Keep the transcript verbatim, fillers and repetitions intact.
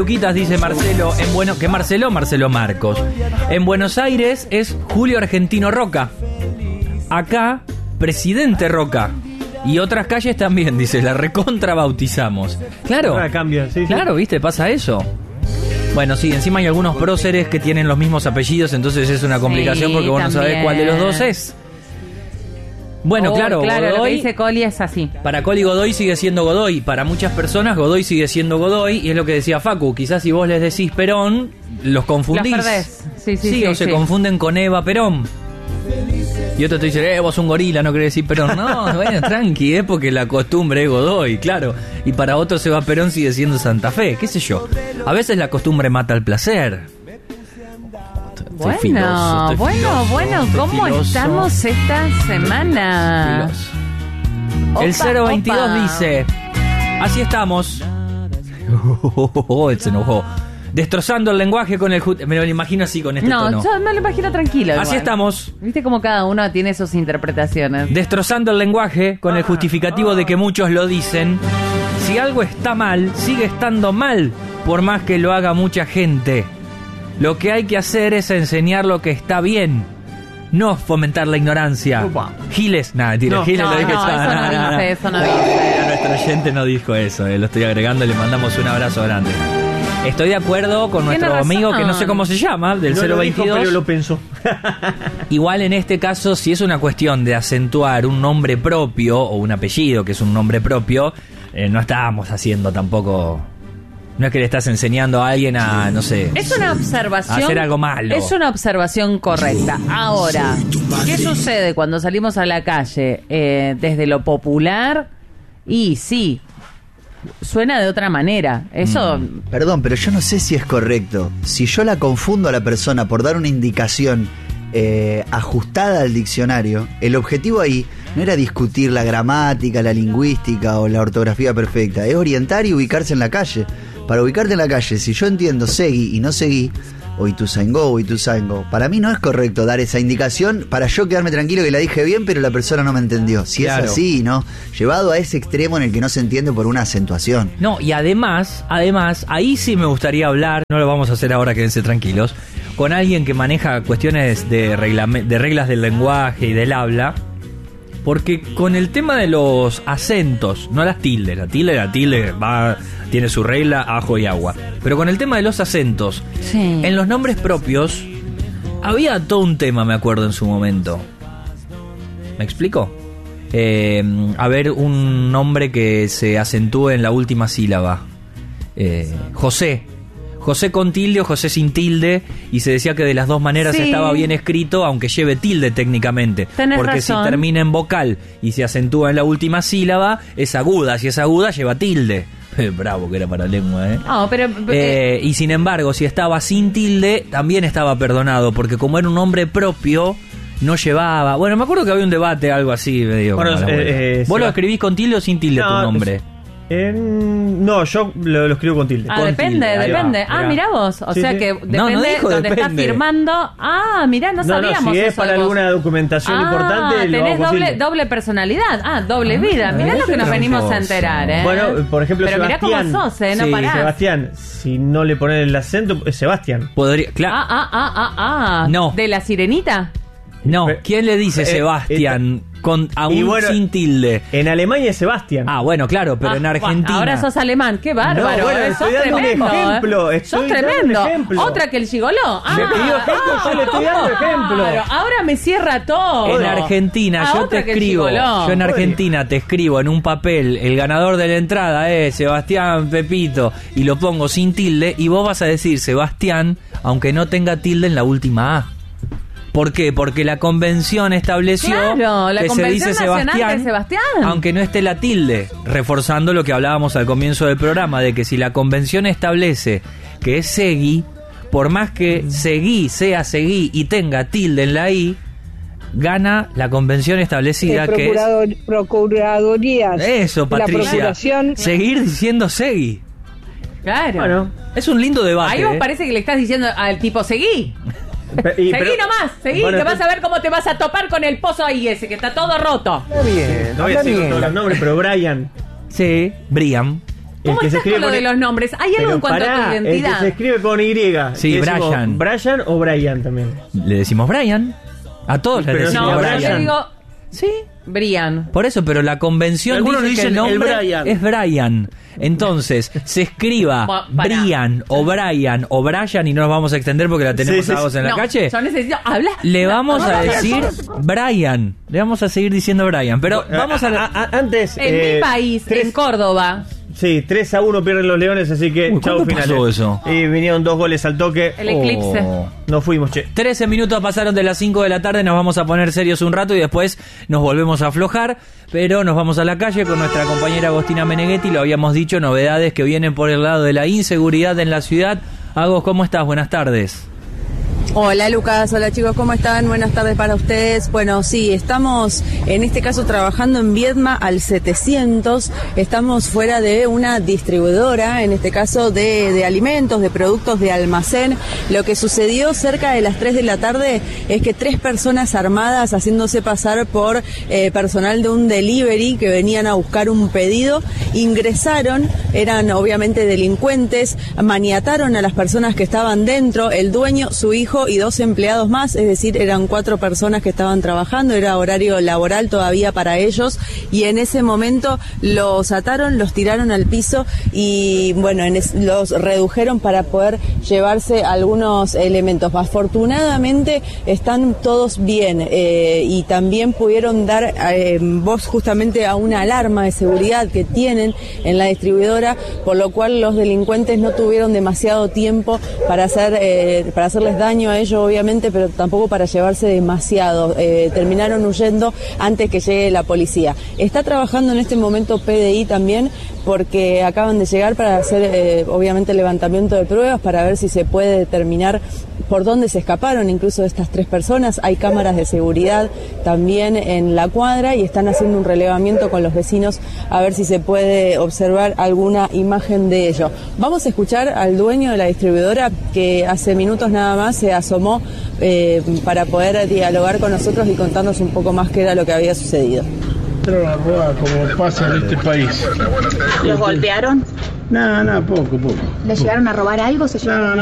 Luquitas, dice Marcelo, en bueno, ¿qué Marcelo? Marcelo Marcos. En Buenos Aires es Julio Argentino Roca. Acá, Presidente Roca. Y otras calles también, dice, la recontra bautizamos. Claro, Ahora cambia, sí, claro, sí. viste, pasa eso. Bueno, sí, encima hay algunos próceres que tienen los mismos apellidos, entonces es una complicación Sí, porque vos no sabés también. cuál de los dos es. Bueno, Oh, claro, claro, lo que Godoy, dice Coli es así. para Coli Godoy sigue siendo Godoy. Para muchas personas Godoy sigue siendo Godoy. Y es lo que decía Facu, quizás si vos les decís Perón, los confundís. Los perdés. Sí, sí, Sí, sí, o se sí. confunden con Eva Perón. Y otro te dice, eh, vos un gorila, no querés decir Perón. No, bueno, tranqui, es porque la costumbre es Godoy, claro. Y para otros Eva Perón sigue siendo Santa Fe, qué sé yo. A veces la costumbre mata el placer. Estoy Bueno, filoso, estoy bueno, filoso, bueno, estoy ¿cómo filoso. estamos esta semana? Filoso. El Opa, cero veintidós opa. dice, así estamos. Oh, se enojó. Destrozando el lenguaje con el... ju- Me lo imagino así con este No, tono. yo me lo imagino tranquilo. Así igual. estamos. Viste cómo cada uno tiene sus interpretaciones. Destrozando el lenguaje con el justificativo de que muchos lo dicen. Si algo está mal, sigue estando mal, por más que lo haga mucha gente. Lo que hay que hacer es enseñar lo que está bien, no fomentar la ignorancia. Upa. Giles, nada, tira, No, Giles no, lo dije no, yo. eso no dice, eso no dice. Eh, Nuestro oyente no dijo eso, eh, lo estoy agregando, le mandamos un abrazo grande. Estoy de acuerdo con Tiene nuestro razón. amigo que no sé cómo se llama, del No cero lo dijo, veintidós. pero lo pensó. Igual en este caso, si es una cuestión de acentuar un nombre propio o un apellido que es un nombre propio, eh, no estábamos haciendo tampoco... No es que le estás enseñando a alguien a, no sé... Es una observación. Hacer algo malo. Es una observación correcta. Ahora, ¿qué sucede cuando salimos a la calle eh, desde lo popular? Y sí, suena de otra manera. Eso. Mm. Perdón, pero yo no sé si es correcto. Si yo la confundo a la persona por dar una indicación eh, ajustada al diccionario, el objetivo ahí no era discutir la gramática, la lingüística o la ortografía perfecta, es orientar y ubicarse en la calle. Para ubicarte en la calle, si yo entiendo seguí y no seguí, o ituzaingó o ituzaingó, para mí no es correcto dar esa indicación para yo quedarme tranquilo que la dije bien, pero la persona no me entendió. Si Claro. es así, ¿no? Llevado a ese extremo en el que no se entiende por una acentuación. No, y además, además, ahí sí me gustaría hablar, no lo vamos a hacer ahora, quédense tranquilos, con alguien que maneja cuestiones de, reglame- de reglas del lenguaje y del habla, porque con el tema de los acentos, no las tildes, la tilde, la tilde va, tiene su regla, ajo y agua, pero con el tema de los acentos, Sí. en los nombres propios, había todo un tema, me acuerdo en su momento. ¿Me explico? Eh, a ver, un nombre que se acentúe en la última sílaba. Eh, José. José con tilde o José sin tilde. Y se decía que de las dos maneras Sí. estaba bien escrito, aunque lleve tilde técnicamente. Tenés Porque razón. si termina en vocal y se acentúa en la última sílaba, es aguda. Si es aguda, lleva tilde. Bravo que era para lengua, ¿eh? No, pero. Eh, y sin embargo, si estaba sin tilde, también estaba perdonado, porque como era un nombre propio, no llevaba... Bueno, me acuerdo que había un debate, algo así, medio Bueno, como la eh, vuelta. eh, ¿Vos lo Seba- escribís con tilde o sin tilde No, tu nombre? Eh, no, yo lo, lo escribo con tilde. Ah, con depende, tilde, ahí depende. va, ah, mirá. mirá vos. O Sí, sea sí. que No, depende no dijo donde estás depende. firmando. Ah, mirá, no No, no, sabíamos si es eso para de vos. alguna documentación Ah, importante, lo tenés hago con doble, tilde. doble personalidad. Ah, doble Ah, vida. Mirá lo que nos qué venimos a tramposo. enterar, ¿eh? Bueno, por ejemplo, Pero mirá Sebastián. cómo sos, ¿eh? No sí, parás. Sebastián, si no le pones el acento, es Sebastián. Podría... Claro. Ah, ah, ah, ah, ah. No. ¿De la sirenita? No, Pe- ¿quién le dice eh, Sebastián con aún y bueno, sin tilde? En Alemania es Sebastián. Ah, bueno, claro, pero Ah, en bueno, Argentina... ahora sos alemán, qué bárbaro. No, bueno, eh, estoy sos dando un tremendo, ejemplo, eh. estoy Sos dando un tremendo. ejemplo. Otra que el gigoló. Ah, Le pidió ejemplo, yo le estoy dando ejemplo. claro, ahora me cierra todo. En Argentina, Ah, yo te otra que el escribo, gigoló. yo en Argentina te escribo en un papel, el ganador de la entrada es Sebastián Pepito, y lo pongo sin tilde, y vos vas a decir Sebastián, aunque no tenga tilde en la última A. ¿Por qué? Porque la convención estableció Claro, la que se Convención dice Nacional Sebastián, de Sebastián. aunque no esté la tilde, reforzando lo que hablábamos al comienzo del programa, de que si la convención establece que es seguí, por más que seguí sea seguí y tenga tilde en la I, gana la convención establecida de que procurador, procuradurías. es... Eso, de la Patricia. procuración. Seguir diciendo seguí. Claro. Bueno, Es un lindo debate. Ahí vos ¿eh? parece que le estás diciendo al tipo, seguí. pe- y- Seguí pero- nomás, seguí, Bueno, que vas a ver cómo te vas a topar con el pozo ahí ese, que está todo roto. Está bien, no voy a decir con todos los nombres, pero Brian. Sí, Brian. ¿Cómo que se estás escribe con lo con- de los nombres? ¿Hay algo Pero en cuanto a pará, tu el que identidad? se escribe con Y. Sí, ¿Qué decimos, Brian. ¿Brian o Brian también? Le decimos Brian. A todos le Pero decimos No, sería pero Brian. yo digo Sí. Brian. Por eso, pero la convención Algunos dice que el dicen el nombre Brian. es Brian. Entonces, se escriba Bueno, pará. Brian o Brian o Brian y no nos vamos a extender porque la tenemos Sí, sí, a vos en la No, calle. yo necesito hablar. Le vamos a decir Brian. Le vamos a seguir diciendo Brian. Pero vamos a... A- a- a- antes. En eh, mi país, tres- en Córdoba, Sí, tres a uno pierden los Leones, así que Uy, chau ¿cuándo finales. pasó eso? Y vinieron dos goles al toque. el eclipse. Oh. No fuimos, che. trece minutos pasaron de las cinco de la tarde, nos vamos a poner serios un rato y después nos volvemos a aflojar, pero nos vamos a la calle con nuestra compañera Agostina Meneghetti, lo habíamos dicho, novedades que vienen por el lado de la inseguridad en la ciudad. Agos, ¿cómo estás? Buenas tardes. Hola Lucas, hola chicos, ¿cómo están? Buenas tardes para ustedes. Bueno, sí, estamos en este caso trabajando en Viedma al setecientos, estamos fuera de una distribuidora, en este caso de, de alimentos, de productos de almacén. Lo que sucedió cerca de las tres de la tarde es que tres personas armadas haciéndose pasar por eh, personal de un delivery que venían a buscar un pedido, ingresaron, eran obviamente delincuentes, maniataron a las personas que estaban dentro, el dueño, su hijo y dos empleados más, es decir, eran cuatro personas que estaban trabajando, era horario laboral todavía para ellos, y en ese momento los ataron, los tiraron al piso y bueno, en es, los redujeron para poder llevarse algunos elementos. Afortunadamente están todos bien eh, y también pudieron dar eh, voz justamente a una alarma de seguridad que tienen en la distribuidora, por lo cual los delincuentes no tuvieron demasiado tiempo para hacer eh, para hacerles daño a ellos, obviamente, pero tampoco para llevarse demasiado. Eh, terminaron huyendo antes que llegue la policía. Está trabajando en este momento P D I también, porque acaban de llegar para hacer, eh, obviamente, el levantamiento de pruebas para ver si se puede determinar por dónde se escaparon incluso estas tres personas. Hay cámaras de seguridad también en la cuadra y están haciendo un relevamiento con los vecinos a ver si se puede observar alguna imagen de ello. Vamos a escuchar al dueño de la distribuidora, que hace minutos nada más se asomó eh, para poder dialogar con nosotros y contarnos un poco más qué era lo que había sucedido. Pero la roba como pasa en este país. ¿Los golpearon? No, no, poco, poco. ¿Le llegaron a robar algo? ¿Se llevaron No,